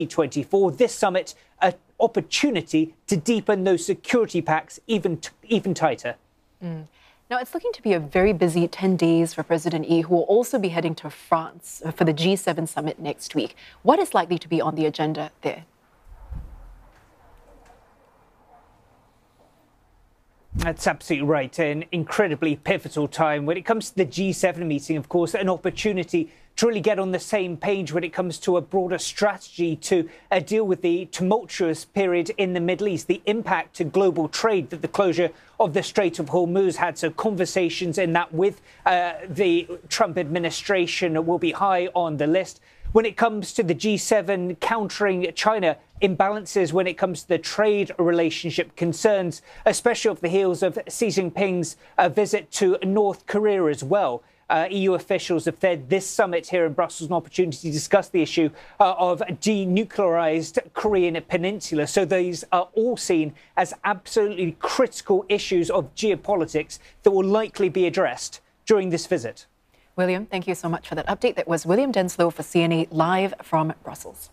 2024. This summit, an opportunity to deepen those security pacts even tighter. Now, it's looking to be a very busy 10 days for President Yi, who will also be heading to France for the G7 summit next week. What is likely to be on the agenda there? That's absolutely right. An incredibly pivotal time when it comes to the G7 meeting, of course, an opportunity to really get on the same page when it comes to a broader strategy to deal with the tumultuous period in the Middle East, the impact to global trade that the closure of the Strait of Hormuz had. So conversations in that with the Trump administration will be high on the list. When it comes to the G7 countering China imbalances, when it comes to the trade relationship concerns, especially off the heels of Xi Jinping's visit to North Korea as well. EU officials have said this summit here in Brussels an opportunity to discuss the issue of denuclearized Korean peninsula. So these are all seen as absolutely critical issues of geopolitics that will likely be addressed during this visit. William, thank you so much for that update. That was William Denslow for CNA live from Brussels.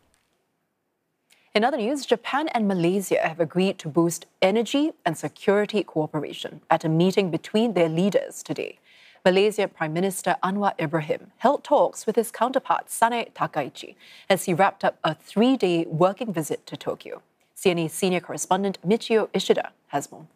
In other news, Japan and Malaysia have agreed to boost energy and security cooperation at a meeting between their leaders today. Malaysia Prime Minister Anwar Ibrahim held talks with his counterpart Sane Takaichi as he wrapped up a 3-day working visit to Tokyo. CNA senior correspondent Michio Ishida has more.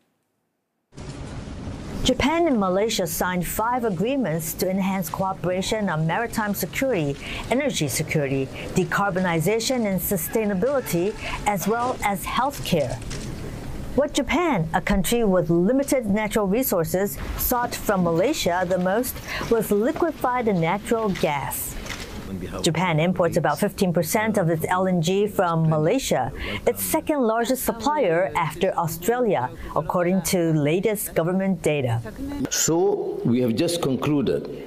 Japan and Malaysia signed 5 agreements to enhance cooperation on maritime security, energy security, decarbonization and sustainability, as well as healthcare. What Japan, a country with limited natural resources, sought from Malaysia the most was liquefied natural gas. Japan imports about 15% of its LNG from Malaysia, its second largest supplier after Australia, according to latest government data. So we have just concluded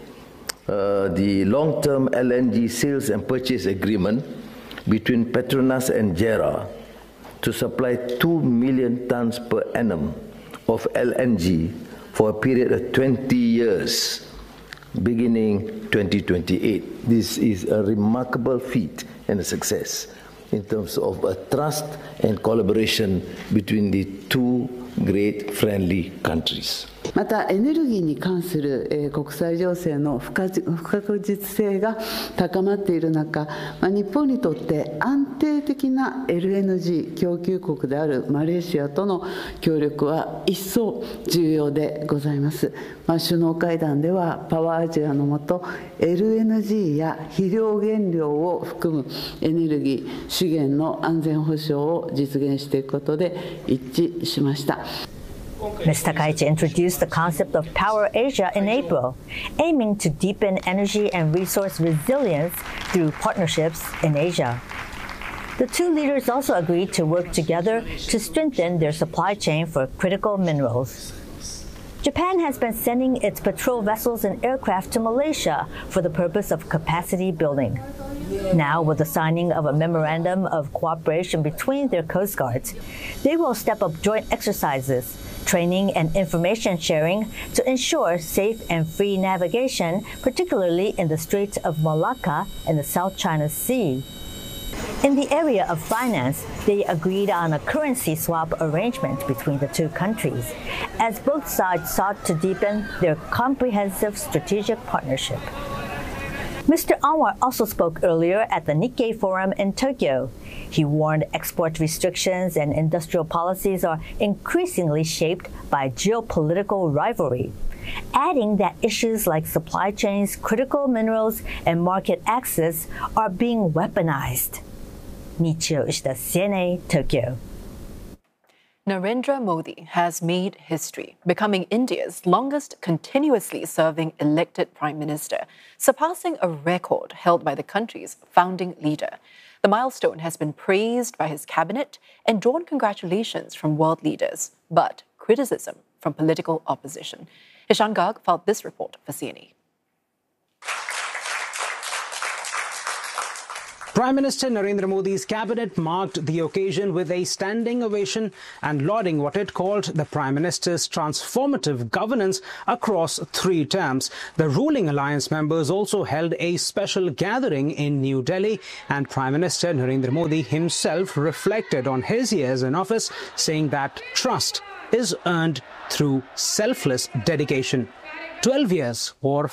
the long-term LNG sales and purchase agreement between Petronas and JERA to supply 2 million tons per annum of LNG for a period of 20 years, beginning 2028. This is a remarkable feat and a success in terms of a trust and collaboration between the two great friendly countries. またエネルギーに関する国際情勢の不確実性が高まっている中、日本にとって安定的な LNG 供給国であるマレーシアとの協力は一層重要でございます。首脳会談ではパワーアジアの下 LNG や肥料原料を含むエネルギー資源の安全保障を実現していくことで一致しました。 Ms. Takaichi introduced the concept of Power Asia in April, aiming to deepen energy and resource resilience through partnerships in Asia. The two leaders also agreed to work together to strengthen their supply chain for critical minerals. Japan has been sending its patrol vessels and aircraft to Malaysia for the purpose of capacity building. Now, with the signing of a memorandum of cooperation between their coast guards, they will step up joint exercises, training and information sharing to ensure safe and free navigation, particularly in the Strait of Malacca and the South China Sea. In the area of finance, they agreed on a currency swap arrangement between the two countries, as both sides sought to deepen their comprehensive strategic partnership. Mr. Anwar also spoke earlier at the Nikkei Forum in Tokyo. He warned export restrictions and industrial policies are increasingly shaped by geopolitical rivalry, adding that issues like supply chains, critical minerals, and market access are being weaponized. Michio Ishida, CNA, Tokyo. Narendra Modi has made history, becoming India's longest continuously serving elected prime minister, surpassing a record held by the country's founding leader. The milestone has been praised by his cabinet and drawn congratulations from world leaders, but criticism from political opposition. Ishan Garg filed this report for CNA. Prime Minister Narendra Modi's cabinet marked the occasion with a standing ovation and lauding what it called the Prime Minister's transformative governance across 3 terms. The ruling alliance members also held a special gathering in New Delhi, and Prime Minister Narendra Modi himself reflected on his years in office, saying that trust is earned through selfless dedication. 12 years or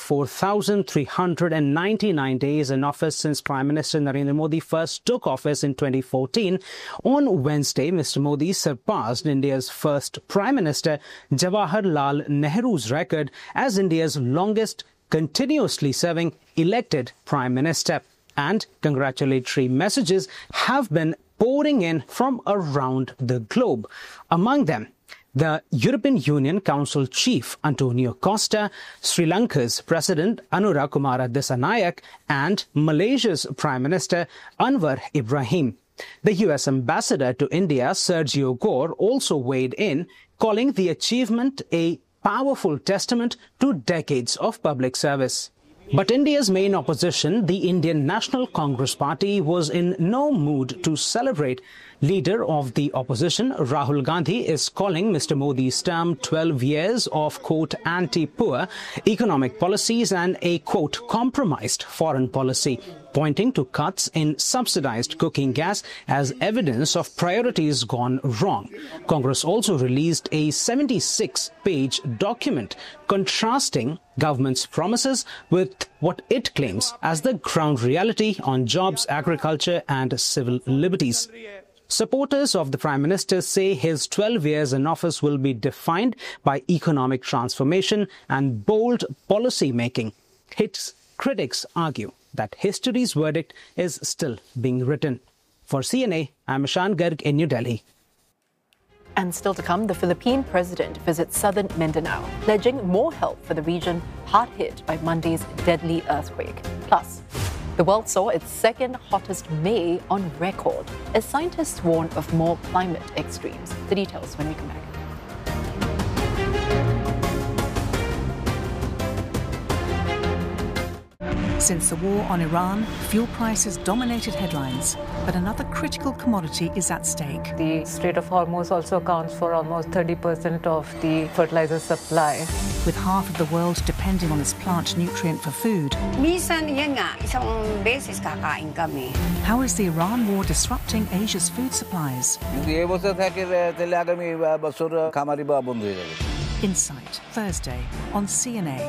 4,399 days in office since Prime Minister Narendra Modi first took office in 2014. On Wednesday, Mr. Modi surpassed India's first Prime Minister Jawaharlal Nehru's record as India's longest continuously serving elected Prime Minister. And congratulatory messages have been pouring in from around the globe. Among them, the European Union Council Chief Antonio Costa, Sri Lanka's President Anura Kumara Dissanayake, and Malaysia's Prime Minister Anwar Ibrahim. The US Ambassador to India, Sergio Gore, also weighed in, calling the achievement a powerful testament to decades of public service. But India's main opposition, the Indian National Congress Party, was in no mood to celebrate. Leader of the opposition, Rahul Gandhi, is calling Mr. Modi's term 12 years of, quote, anti-poor economic policies and a, quote, compromised foreign policy, pointing to cuts in subsidized cooking gas as evidence of priorities gone wrong. Congress also released a 76-page document contrasting government's promises with what it claims as the ground reality on jobs, agriculture and civil liberties. Supporters of the Prime Minister say his 12 years in office will be defined by economic transformation and bold policy making. His critics argue that history's verdict is still being written. For CNA, I'm Ishan Garg in New Delhi. And still to come, the Philippine president visits southern Mindanao, pledging more help for the region hard hit by Monday's deadly earthquake. Plus, the world saw its second hottest May on record as scientists warn of more climate extremes. The details when we come back. Since the war on Iran, fuel prices dominated headlines, but another critical commodity is at stake. The Strait of Hormuz also accounts for almost 30% of the fertilizer supply. With half of the world depending on this plant nutrient for food, how is the Iran war disrupting Asia's food supplies? Insight, Thursday on CNA.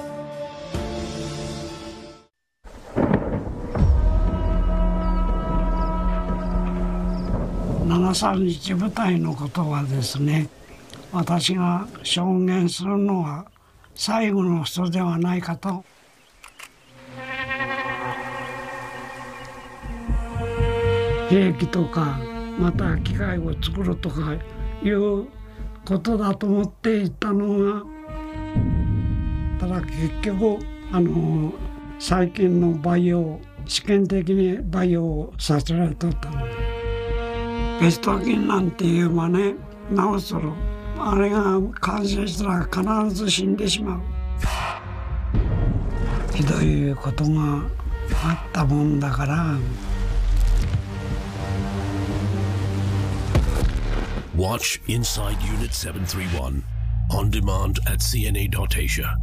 Nagasaki舞台のことはですね、私が証言するのは最後の人ではないかと。兵器とかまた機械を作るとかいうことだと思っていたのが、ただ結局最近の培養、試験的に培養をさせられとったの。ペスト菌なんて言えばね、治する。あれが感染したら必ず死んでしまう。ひどいことがあったもんだから。 Watch Inside Unit 731 on demand at cna.asia.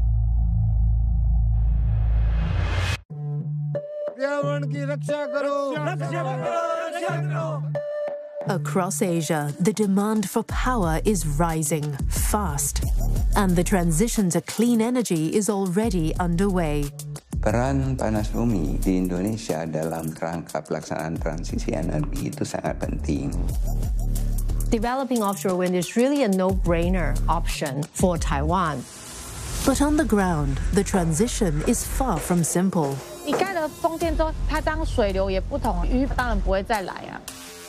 Across Asia, the demand for power is rising fast, and the transition to clean energy is already underway. Peran panas bumi di Indonesia dalam kerangka pelaksanaan transisi energi itu sangat penting. Developing offshore wind is really a no-brainer option for Taiwan. But on the ground, the transition is far from simple. 你盖了风电之后，它当水流也不同，鱼当然不会再来啊。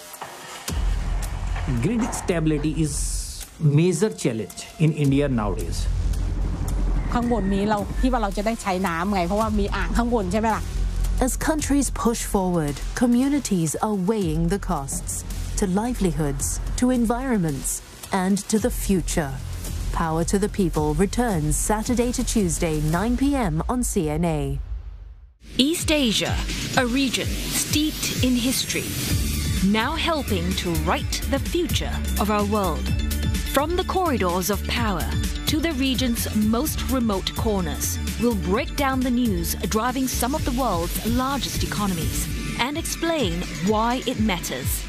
Grid stability is major challenge in India nowadays. ข้างบนนี้เราที่ว่าเราจะได้ใช้น้ำไงเพราะว่ามีอ่างข้างบนใช่ไหมล่ะ As countries push forward, communities are weighing the costs to livelihoods, to environments, and to the future. Power to the People returns Saturday to Tuesday, 9 p.m. on CNA. East Asia, a region steeped in history, now helping to write the future of our world. From the corridors of power to the region's most remote corners, we'll break down the news driving some of the world's largest economies and explain why it matters.